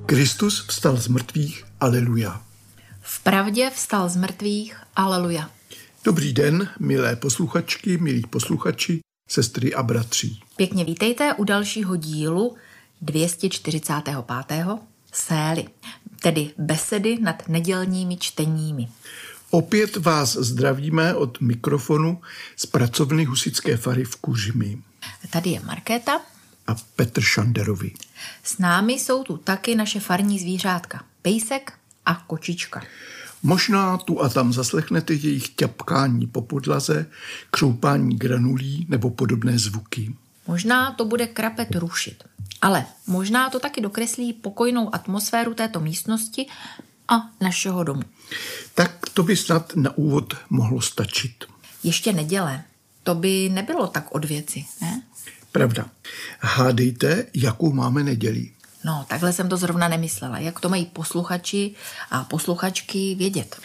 Kristus vstal z mrtvých, aleluja. V pravdě vstal z mrtvých, aleluja. Dobrý den, milé posluchačky, milí posluchači, sestry a bratři. Pěkně vítejte u dalšího dílu 245. Sély, tedy besedy nad nedělními čteními. Opět vás zdravíme od mikrofonu z pracovny husitské fary v Kuřimi. Tady je Markéta. A Petr Šanderovi. S námi jsou tu taky naše farní zvířátka. Pejsek a kočička. Možná tu a tam zaslechnete jejich ťapkání po podlaze, křoupání granulí nebo podobné zvuky. Možná to bude krapet rušit, ale možná to taky dokreslí pokojnou atmosféru této místnosti a našeho domu. Tak to by snad na úvod mohlo stačit. Ještě neděle. To by nebylo tak od věci, ne? Pravda. Hádejte, jakou máme neděli. No, takhle jsem to zrovna nemyslela. Jak to mají posluchači a posluchačky vědět?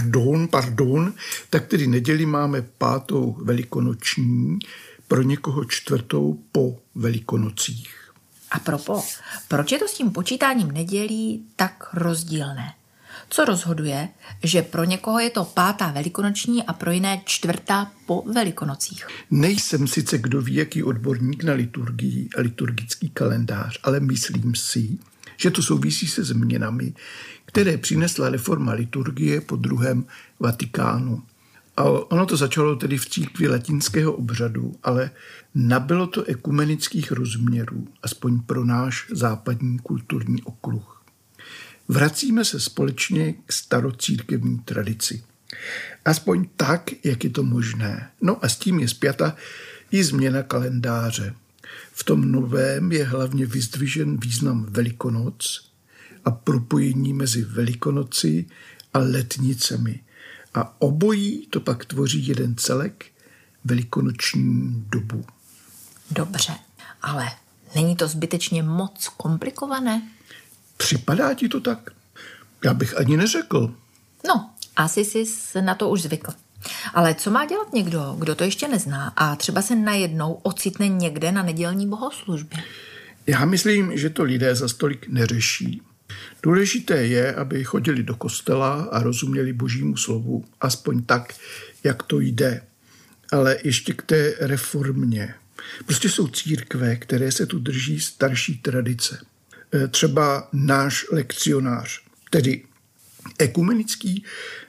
Pardon. Tak tedy neděli máme 5. velikonoční, pro někoho 4. po Velikonocích. A proč je to s tím počítáním nedělí tak rozdílné? Co rozhoduje, že pro někoho je to 5. velikonoční a pro jiné 4. po Velikonocích? Nejsem sice kdo ví, jaký odborník na liturgii a liturgický kalendář, ale myslím si, že to souvisí se změnami, které přinesla reforma liturgie po druhém Vatikánu. A ono to začalo tedy v církvi latinského obřadu, ale nabylo to ekumenických rozměrů, aspoň pro náš západní kulturní okruh. Vracíme se společně k starocírkevní tradici. Aspoň tak, jak je to možné. No a s tím je spjata i změna kalendáře. V tom novém je hlavně vyzdvižen význam Velikonoc a propojení mezi Velikonoci a letnicemi. A obojí to pak tvoří jeden celek, velikonoční dobu. Dobře, ale není to zbytečně moc komplikované? Připadá ti to tak? Já bych ani neřekl. No, asi jsi na to už zvykl. Ale co má dělat někdo, kdo to ještě nezná a třeba se najednou ocitne někde na nedělní bohoslužbě? Já myslím, že to lidé za stolik neřeší. Důležité je, aby chodili do kostela a rozuměli Božímu slovu, aspoň tak, jak to jde. Ale ještě k té reformě. Prostě jsou církve, které se tu drží starší tradice. Třeba náš lekcionář, tedy ekumenický,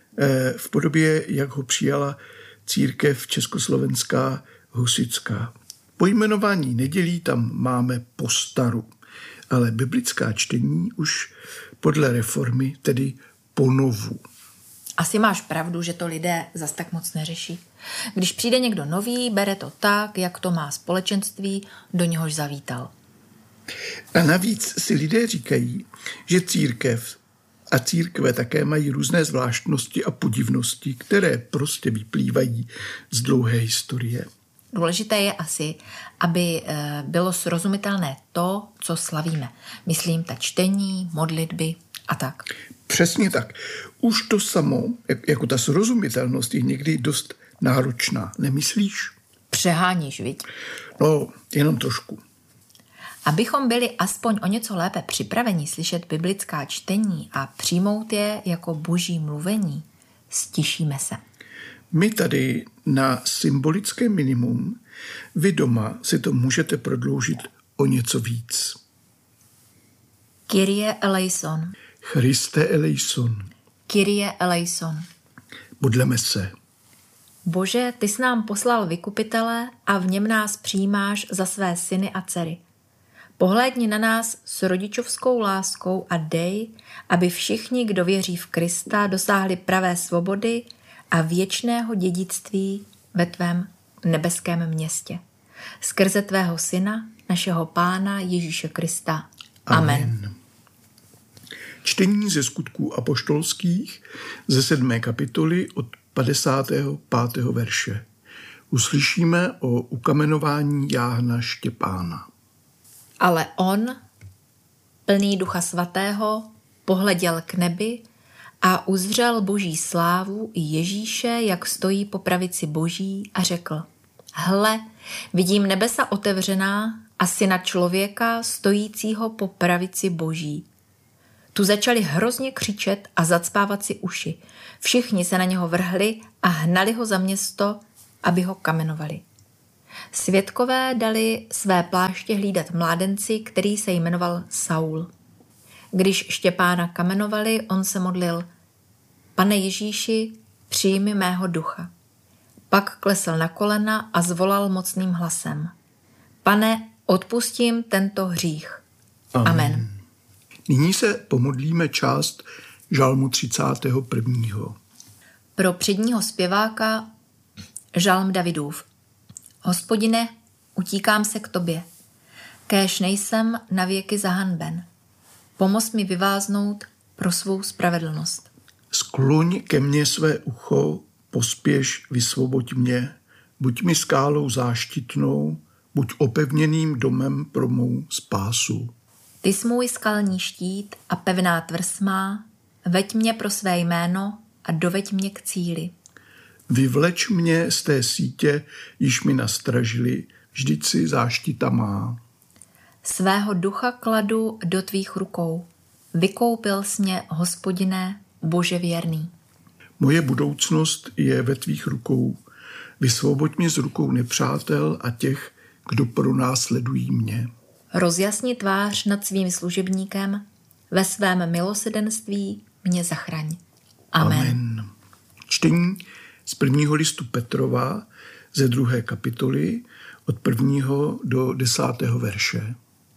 v podobě, jak ho přijala církev československá husitská. Pojmenování nedělí tam máme po staru, ale biblická čtení už podle reformy, tedy ponovu. Asi máš pravdu, že to lidé zas tak moc neřeší. Když přijde někdo nový, bere to tak, jak to má společenství, do něhož zavítal. A navíc si lidé říkají, že církev a církve také mají různé zvláštnosti a podivnosti, které prostě vyplývají z dlouhé historie. Důležité je asi, aby bylo srozumitelné to, co slavíme. Myslím ta čtení, modlitby a tak. Přesně tak. Už to samo, jako ta srozumitelnost, je někdy dost náročná. Nemyslíš? Přeháníš, viď? No, jenom trošku. Abychom byli aspoň o něco lépe připraveni slyšet biblická čtení a přijmout je jako boží mluvení, stišíme se. My tady na symbolické minimum, vy doma si to můžete prodloužit o něco víc. Kyrie eleison. Christe eleison. Kyrie eleison. Modleme se. Bože, ty jsi nám poslal vykupitele a v něm nás přijímáš za své syny a dcery. Pohlédni na nás s rodičovskou láskou a dej, aby všichni, kdo věří v Krista, dosáhli pravé svobody a věčného dědictví ve tvém nebeském městě. Skrze tvého syna, našeho Pána Ježíše Krista. Amen. Čtení ze skutků apoštolských ze 7. kapitoly od 55. verše. Uslyšíme o ukamenování jáhna Štěpána. Ale on, plný Ducha Svatého, pohleděl k nebi a uzřel Boží slávu i Ježíše, jak stojí po pravici Boží, a řekl: Hle, vidím nebesa otevřená a syna člověka stojícího po pravici Boží. Tu začali hrozně křičet a zacpávat si uši. Všichni se na něho vrhli a hnali ho za město, aby ho kamenovali. Svědkové dali své pláště hlídat mládenci, který se jmenoval Saul. Když Štěpána kamenovali, on se modlil: Pane Ježíši, přijmi mého ducha. Pak klesl na kolena a zvolal mocným hlasem: Pane, odpustím tento hřích. Amen. Nyní se pomodlíme část žalmu 31. Pro předního zpěváka žalm Davidův. Hospodine, utíkám se k tobě, kéž nejsem na věky zahanben. Pomoz mi vyváznout pro svou spravedlnost. Skloň ke mně své ucho, pospěš, vysvoboď mě, buď mi skálou záštitnou, buď opevněným domem pro mou spásu. Ty jsi můj skalní štít a pevná tvrz má, veď mě pro své jméno a doveď mě k cíli. Vyvleč mě z té sítě, již mi nastražili, vždyť si záštita má. Svého ducha kladu do tvých rukou. Vykoupil jsi mě, Hospodine, Bože věrný. Moje budoucnost je ve tvých rukou. Vysvoboď mě z rukou nepřátel a těch, kdo pronásledují mě. Rozjasni tvář nad svým služebníkem, ve svém milosedenství mě zachraň. Amen. Čtení z 1. listu Petrova ze 2. kapitoly od 1. do 10. verše.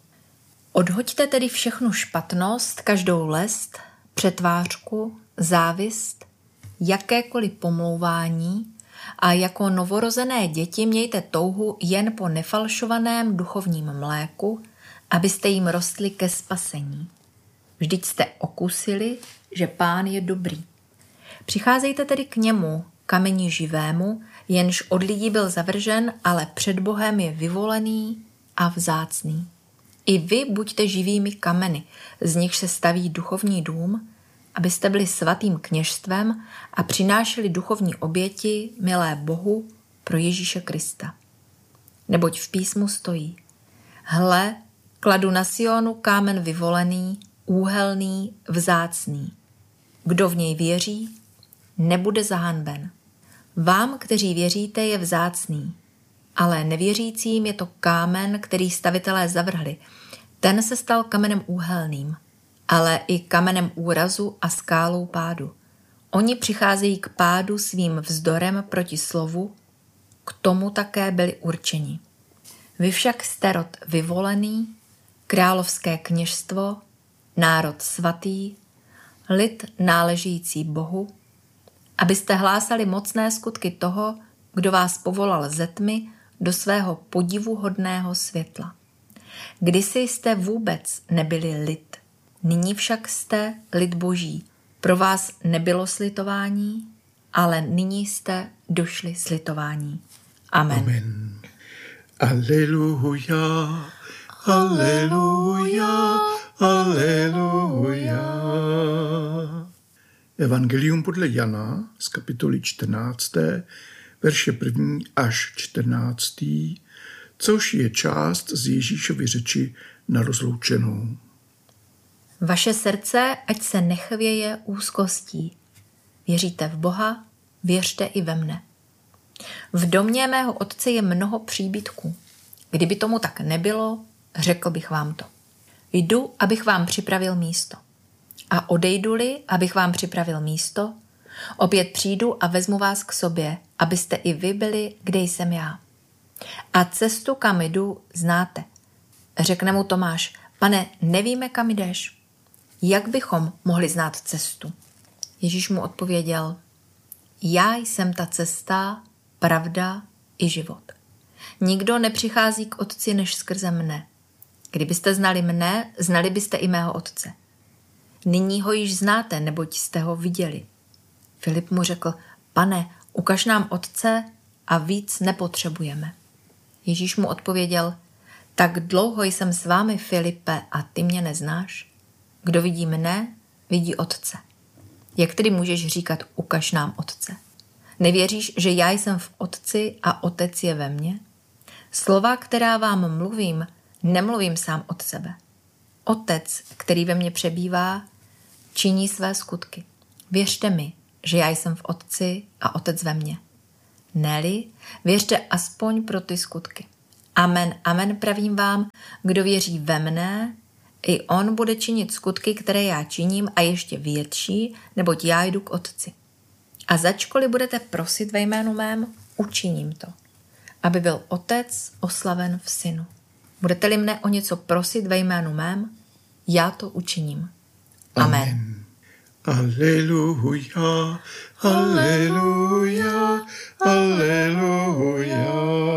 Odhoďte tedy všechnu špatnost, každou lest, přetvářku, závist, jakékoliv pomlouvání a jako novorozené děti mějte touhu jen po nefalšovaném duchovním mléku, abyste jim rostli ke spasení. Vždyť jste okusili, že Pán je dobrý. Přicházejte tedy k němu, kameni živému, jenž od lidí byl zavržen, ale před Bohem je vyvolený a vzácný. I vy buďte živými kameny, z nichž se staví duchovní dům, abyste byli svatým kněžstvem a přinášeli duchovní oběti milé Bohu pro Ježíše Krista. Neboť v písmu stojí: Hle, kladu na Sionu kámen vyvolený, úhelný, vzácný. Kdo v něj věří, nebude zahanben. Vám, kteří věříte, je vzácný, ale nevěřícím je to kámen, který stavitelé zavrhli. Ten se stal kamenem úhelným, ale i kamenem úrazu a skálou pádu. Oni přicházejí k pádu svým vzdorem proti slovu, k tomu také byli určeni. Vy však jste rod vyvolený, královské kněžstvo, národ svatý, lid náležející Bohu, abyste hlásali mocné skutky toho, kdo vás povolal ze tmy do svého podivuhodného světla. Kdysi jste vůbec nebyli lid, nyní však jste lid Boží. Pro vás nebylo slitování, ale nyní jste došli slitování. Amen. Amen. Aleluja, aleluja, aleluja. Evangelium podle Jana z kapitoly 14, verše 1. až 14, což je část z Ježíšovy řeči na rozloučenou. Vaše srdce ať se nechvěje úzkostí. Věříte v Boha, věřte i ve mne. V domě mého otce je mnoho příbytků. Kdyby tomu tak nebylo, řekl bych vám to. Jdu, abych vám připravil místo. A odejdu-li, abych vám připravil místo, opět přijdu a vezmu vás k sobě, abyste i vy byli, kde jsem já. A cestu, kam jdu, znáte. Řekne mu Tomáš: Pane, nevíme, kam jdeš. Jak bychom mohli znát cestu? Ježíš mu odpověděl: Já jsem ta cesta, pravda i život. Nikdo nepřichází k Otci než skrze mne. Kdybyste znali mne, znali byste i mého Otce. Nyní ho již znáte, neboť jste ho viděli. Filip mu řekl: Pane, ukaž nám Otce a víc nepotřebujeme. Ježíš mu odpověděl: Tak dlouho jsem s vámi, Filipe, a ty mě neznáš? Kdo vidí mne, vidí Otce. Jak tedy můžeš říkat: ukaž nám Otce? Nevěříš, že já jsem v Otci a Otec je ve mně? Slova, která vám mluvím, nemluvím sám od sebe. Otec, který ve mně přebývá, činí své skutky. Věřte mi, že já jsem v Otci a Otec ve mně. Ne-li, věřte aspoň pro ty skutky. Amen, amen, pravím vám, kdo věří ve mne, i on bude činit skutky, které já činím a ještě větší, neboť já jdu k Otci. A začkoliv budete prosit ve jménu mém, učiním to, aby byl Otec oslaven v Synu. Budete-li mne o něco prosit ve jménu mém, já to učiním. Amen. Aleluja, aleluja, aleluja.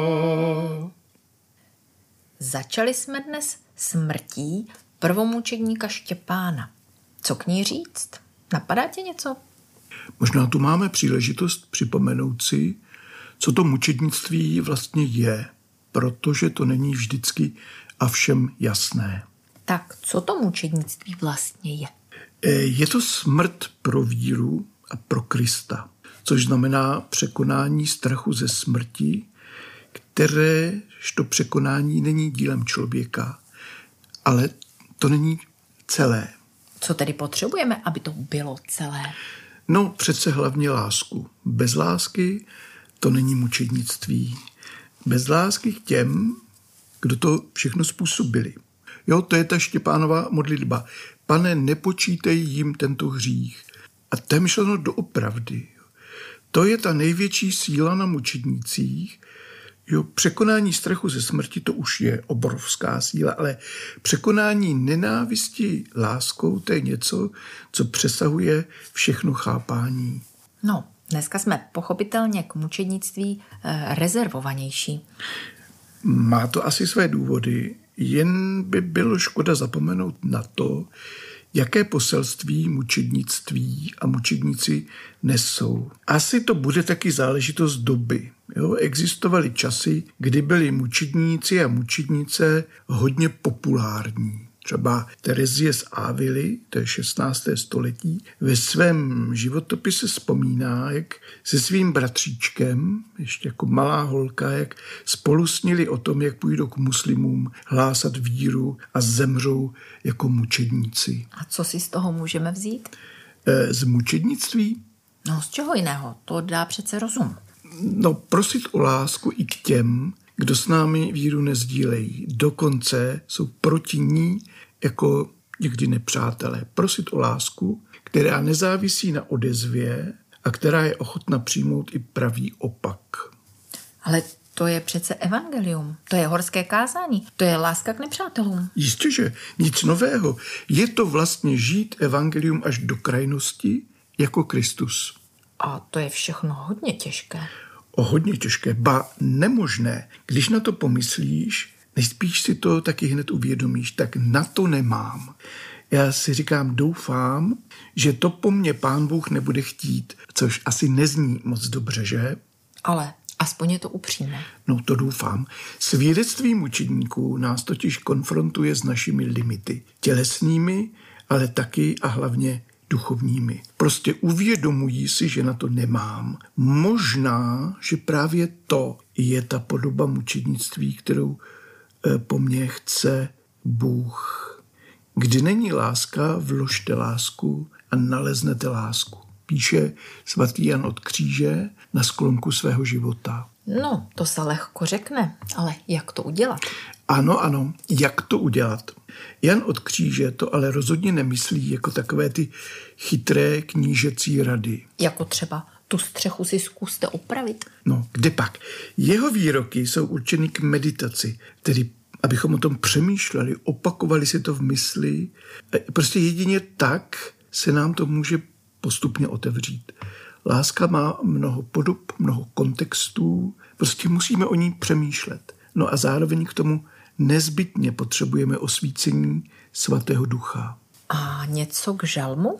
Začali jsme dnes smrtí prvomučedníka Štěpána. Co k ní říct? Napadá tě něco? Možná tu máme příležitost připomenout si, co to mučednictví vlastně je, protože to není vždycky a všem jasné. Tak, co to mučednictví vlastně je? Je to smrt pro víru a pro Krista, což znamená překonání strachu ze smrti, kteréžto překonání není dílem člověka, ale to není celé. Co tedy potřebujeme, aby to bylo celé? No přece hlavně lásku. Bez lásky to není mučednictví. Bez lásky k těm, kdo to všechno způsobili. Jo, to je ta Štěpánova modlitba. Pane, nepočítej jim tento hřích. A to je myšleno doopravdy. To je ta největší síla na mučednících. Jo, překonání strachu ze smrti, to už je obrovská síla, ale překonání nenávisti láskou, to je něco, co přesahuje všechno chápání. No, dneska jsme pochopitelně k mučednictví rezervovanější. Má to asi své důvody, jen by bylo škoda zapomenout na to, jaké poselství mučednictví a mučedníci nesou. Asi to bude taky záležitost doby. Jo? Existovaly časy, kdy byli mučedníci a mučednice hodně populární. Třeba Terezie z Ávily, to je 16. století, ve svém životopise vzpomíná, jak se svým bratříčkem, ještě jako malá holka, jak spolu snili o tom, jak půjdou k muslimům hlásat víru a zemřou jako mučedníci. A co si z toho můžeme vzít? Z mučednictví? No, z čeho jiného? To dá přece rozum. No, prosit o lásku i k těm, kdo s námi víru nezdílejí. Dokonce jsou proti ní jako někdy nepřátelé. Prosit o lásku, která nezávisí na odezvě a která je ochotna přijmout i pravý opak. Ale to je přece evangelium, to je horské kázání, to je láska k nepřátelům. Jistě, že nic nového. Je to vlastně žít evangelium až do krajnosti jako Kristus. A to je všechno hodně těžké. Hodně těžké, ba nemožné. Když na to pomyslíš, nejspíš si to taky hned uvědomíš, tak na to nemám. Já si říkám, doufám, že to po mně Pán Bůh nebude chtít, což asi nezní moc dobře, že? Ale aspoň je to upřímné. No to doufám. Svědectví mučedníků nás totiž konfrontuje s našimi limity. Tělesnými, ale taky a hlavně duchovními. Prostě uvědomují si, že na to nemám. Možná, že právě to je ta podoba mučednictví, kterou po mně chce Bůh. Kdy není láska, vložte lásku a naleznete lásku. Píše svatý Jan od Kříže na sklonku svého života. No, to se lehko řekne, ale jak to udělat? Ano, jak to udělat? Jan od Kříže to ale rozhodně nemyslí jako takové ty chytré knížecí rady. Jako třeba tu střechu si zkuste opravit. No, kde pak? Jeho výroky jsou určeny k meditaci, tedy abychom o tom přemýšleli, opakovali si to v mysli. Prostě jedině tak se nám to může postupně otevřít. Láska má mnoho podob, mnoho kontextů, prostě musíme o ní přemýšlet. No a zároveň k tomu nezbytně potřebujeme osvícení Svatého Ducha. A něco k žalmu?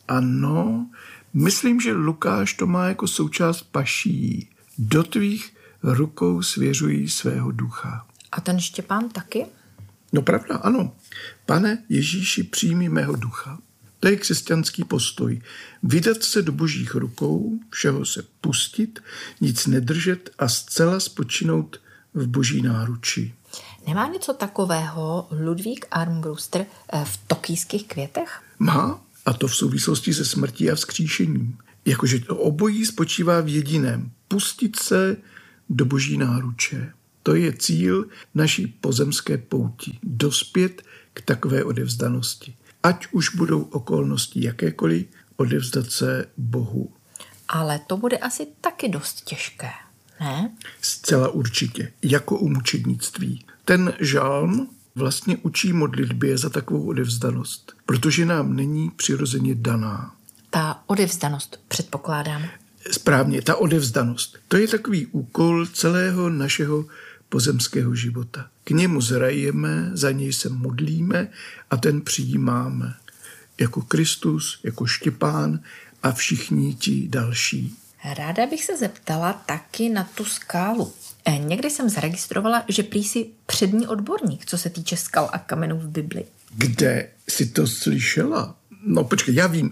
Ano, myslím, že Lukáš to má jako součást paší. Do tvých rukou svěřují svého ducha. A ten Štěpán taky? No pravda, ano. Pane Ježíši, přijmi mého ducha. To je křesťanský postoj. Vydat se do Božích rukou, všeho se pustit, nic nedržet a zcela spočinout v Boží náruči. Nemá něco takového Ludvík Armbruster v Tokijských květech? Má A to v souvislosti se smrtí a vzkříšením. Jakože to obojí spočívá v jediném. Pustit se do Boží náruče. To je cíl naší pozemské pouti. Dospět k takové odevzdanosti. Ať už budou okolnosti jakékoliv, odevzdat se Bohu. Ale to bude asi taky dost těžké, ne? Zcela určitě. Jako u mučednictví. Ten žalm vlastně učí modlitbě za takovou odevzdanost, protože nám není přirozeně daná. Ta odevzdanost, předpokládám. Správně, ta odevzdanost. To je takový úkol celého našeho pozemského života. K němu zrajeme, za něj se modlíme a ten přijímáme. Jako Kristus, jako Štěpán a všichni ti další. Ráda bych se zeptala taky na tu skálu. Někdy jsem zaregistrovala, že prý jsi přední odborník, co se týče skal a kamenů v Bibli. Kde jsi to slyšela? No počkej, já vím,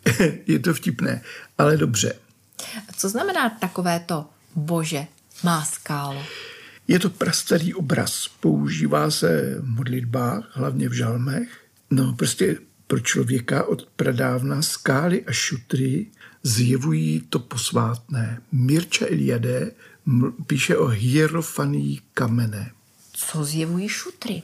je to vtipné, ale dobře. Co znamená takovéto Bože má skálo? Je to prastarý obraz, používá se v modlitbách, hlavně v žalmech. No prostě pro člověka od pradávna skály a šutry zjevují to posvátné. Mircea Eliade píše o hierofaní kamene. Co zjevují šutry?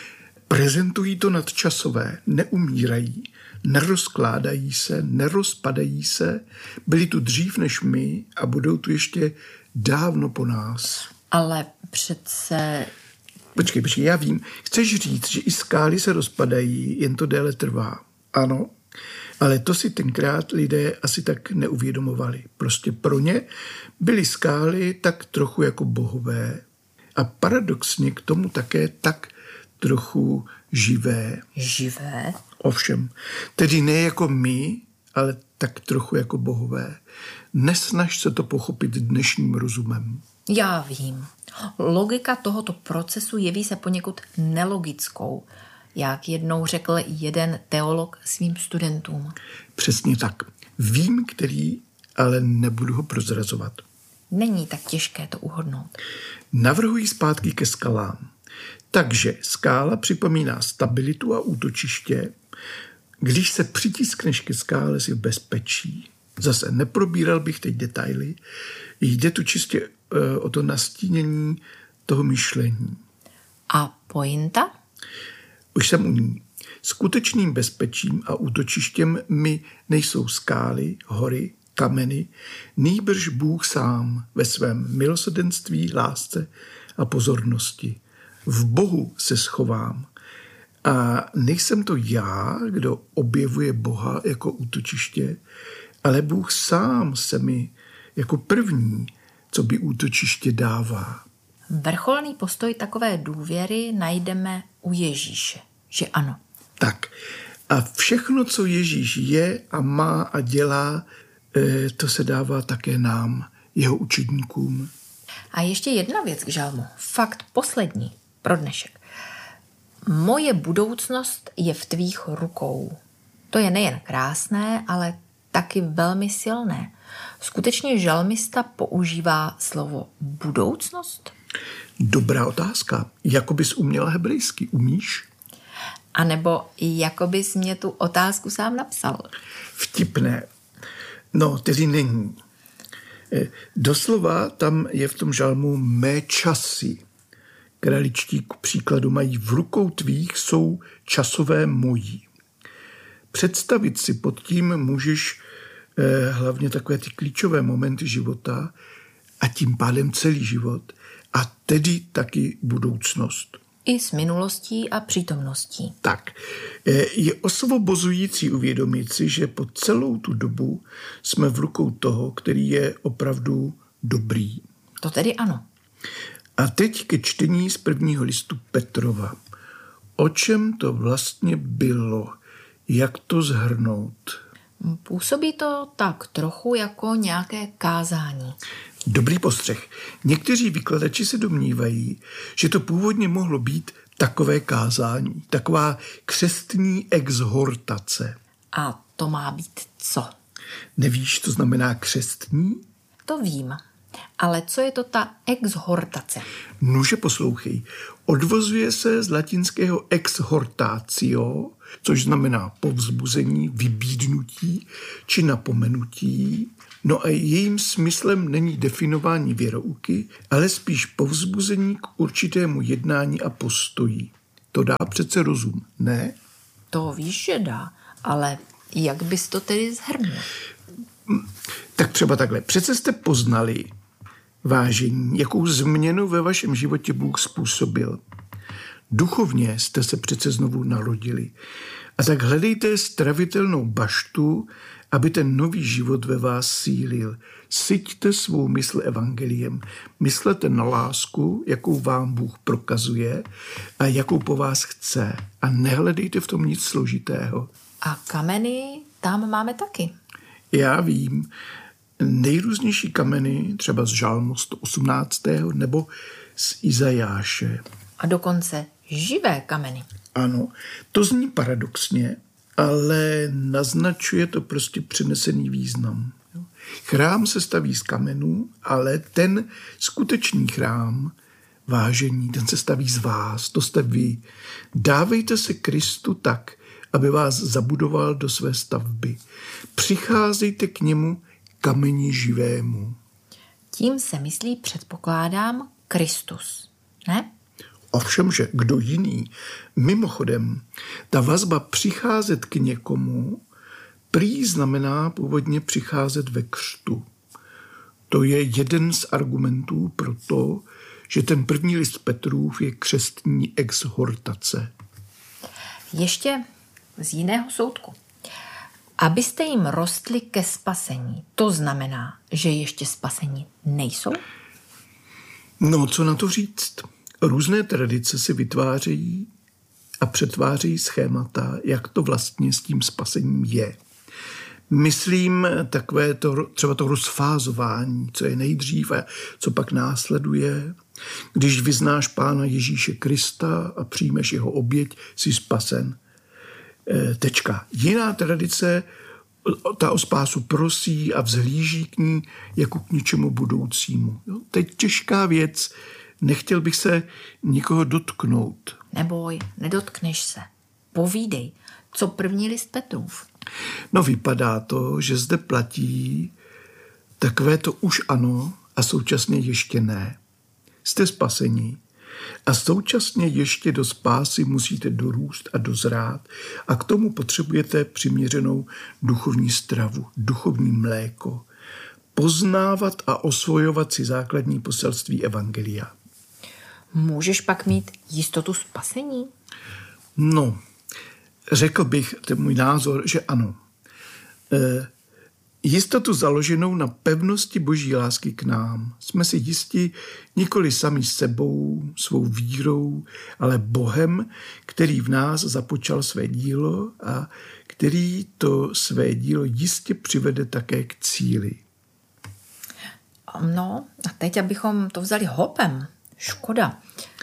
Prezentují to nadčasové, neumírají, nerozkládají se, nerozpadají se, byli tu dřív než my a budou tu ještě dávno po nás. Ale přece... Počkej, já vím. Chceš říct, že i skály se rozpadají, jen to déle trvá. Ano, ale to si tenkrát lidé asi tak neuvědomovali. Prostě pro ně byly skály tak trochu jako bohové a paradoxně k tomu také tak trochu živé. Živé? Ovšem, tedy ne jako my, ale tak trochu jako bohové. Nesnaž se to pochopit dnešním rozumem. Já vím. Logika tohoto procesu jeví se poněkud nelogickou, jak jednou řekl jeden teolog svým studentům. Přesně tak. Vím, který, ale nebudu ho prozrazovat. Není tak těžké to uhodnout. Navrhuji zpátky ke skalám. Takže skála připomíná stabilitu a útočiště. Když se přitiskneš ke skále, si v bezpečí. Zase neprobíral bych teď detaily. Jde tu čistě o to nastínění toho myšlení. A pointa? Už jsem u ní. Skutečným bezpečím a útočištěm mi nejsou skály, hory, kameny, nýbrž Bůh sám ve svém milosrdenství, lásce a pozornosti. V Bohu se schovám. A nejsem to já, kdo objevuje Boha jako útočiště, ale Bůh sám se mi jako první, co by útočiště dává. Vrcholný postoj takové důvěry najdeme u Ježíše, že ano. Tak. A všechno, co Ježíš je a má a dělá, to se dává také nám, jeho učedníkům. A ještě jedna věc k žalmu. Fakt poslední pro dnešek. Moje budoucnost je v tvých rukou. To je nejen krásné, ale taky velmi silné. Skutečně žalmista používá slovo budoucnost? Dobrá otázka. Jako bys uměla hebrejsky, umíš? A nebo jako bys mě tu otázku sám napsal? Vtipné. No, tedy není. Doslova tam je v tom žalmu mé časy. Kraličtí k příkladu mají v rukou tvých jsou časové mojí. Představit si pod tím můžeš hlavně takové ty klíčové momenty života a tím pádem celý život a tedy taky budoucnost. I s minulostí a přítomností. Tak, je osvobozující uvědomit si, že po celou tu dobu jsme v rukou toho, který je opravdu dobrý. To tedy ano. A teď ke čtení z prvního listu Petrova. O čem to vlastně bylo? Jak to shrnout? Působí to tak trochu jako nějaké kázání. Dobrý postřeh. Někteří vykladači se domnívají, že to původně mohlo být takové kázání, taková křestní exhortace. A to má být co? Nevíš, to znamená křestní? To vím. Ale co je to ta exhortace? Nuže poslouchej. Odvozuje se z latinského exhortatio, což znamená povzbuzení, vybídnutí či napomenutí. No a jejím smyslem není definování věrouky, ale spíš povzbuzení k určitému jednání a postoji. To dá přece rozum, ne? To víš, že dá, ale jak bys to tedy shrnul? Tak třeba takhle. Přece jste poznali, vážení, jakou změnu ve vašem životě Bůh způsobil. Duchovně jste se přece znovu narodili. A tak hledejte stravitelnou baštu, aby ten nový život ve vás sílil. Syťte svou mysl evangeliem. Myslete na lásku, jakou vám Bůh prokazuje a jakou po vás chce. A nehledejte v tom nic složitého. A kameny tam máme taky. Já vím, nejrůznější kameny, třeba z Žalmu 118. nebo z Izajáše. A dokonce živé kameny. Ano, to zní paradoxně, ale naznačuje to prostě přenesený význam. Chrám se staví z kamenů, ale ten skutečný chrám, vážení, ten se staví z vás, to jste vy. Dávejte se Kristu tak, aby vás zabudoval do své stavby. Přicházejte k němu kameni živému. Tím se myslí, předpokládám, Kristus, ne? Ovšem, že kdo jiný? Mimochodem, ta vazba přicházet k někomu prý znamená původně přicházet ve křtu. To je jeden z argumentů pro to, že ten první list Petrův je křestní exhortace. Ještě z jiného soudku. Abyste jim rostli ke spasení, to znamená, že ještě spasení nejsou? No, co na to říct? Různé tradice si vytvářejí a přetvářejí schémata, jak to vlastně s tím spasením je. Myslím takové to, třeba to rozfázování, co je nejdřív a co pak následuje. Když vyznáš Pána Ježíše Krista a přijmeš jeho oběť, jsi spasen. Tečka. Jiná tradice ta o spásu prosí a vzhlíží k ní jako k něčemu budoucímu. Teď těžká věc, nechtěl bych se nikoho dotknout. Neboj, nedotkneš se. Povídej, co první list Petrův. No vypadá to, že zde platí takové to už ano a současně ještě ne. Jste spasení a současně ještě do spásy musíte dorůst a dozrát a k tomu potřebujete přiměřenou duchovní stravu, duchovní mléko. Poznávat a osvojovat si základní poselství evangelia. Můžeš pak mít jistotu spasení? No, řekl bych, to je můj názor, že ano. Jistotu založenou na pevnosti boží lásky k nám. Jsme si jisti nikoli sami sebou, svou vírou, ale Bohem, který v nás započal své dílo a který to své dílo jistě přivede také k cíli. No, a teď, abychom to vzali hopem. Škoda.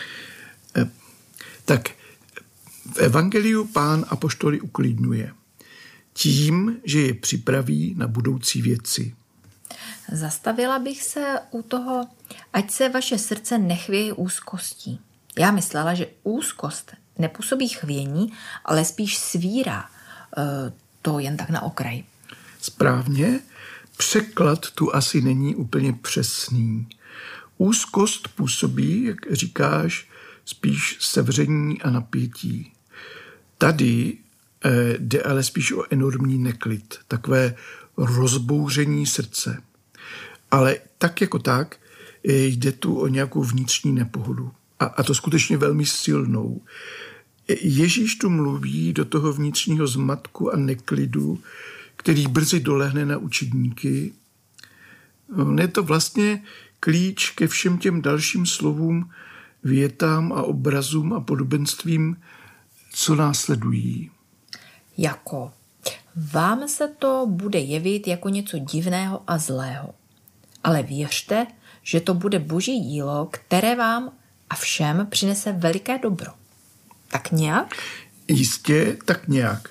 Tak v evangeliu Pán apoštoly uklidňuje tím, že je připraví na budoucí věci. Zastavila bych se u toho, ať se vaše srdce nechvěje úzkostí. Já myslela, že úzkost nepůsobí chvění, ale spíš svírá. To jen tak na okraj. Správně, překlad tu asi není úplně přesný. Úzkost působí, jak říkáš, spíš sevření a napětí. Tady jde ale spíš o enormní neklid, takové rozbouření srdce. Ale tak jako tak jde tu o nějakou vnitřní nepohodu. A to skutečně velmi silnou. Ježíš tu mluví do toho vnitřního zmatku a neklidu, který brzy dolehne na učedníky. Je to vlastně klíč ke všem těm dalším slovům, větám a obrazům a podobenstvím, co následují. Jako vám se to bude jevit jako něco divného a zlého. Ale věřte, že to bude boží dílo, které vám a všem přinese veliké dobro. Tak nějak? Jistě, tak nějak.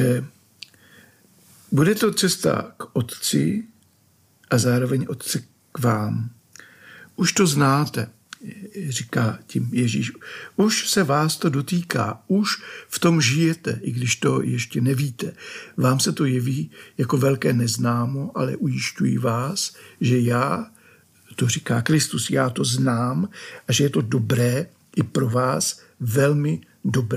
Bude to cesta k Otci a zároveň Otci k vám. Už to znáte, říká tím Ježíš. Už se vás to dotýká, už v tom žijete, i když to ještě nevíte. Vám se to jeví jako velké neznámo, ale ujišťuji vás, že já, to říká Kristus, já to znám a že je to dobré i pro vás velmi dobré.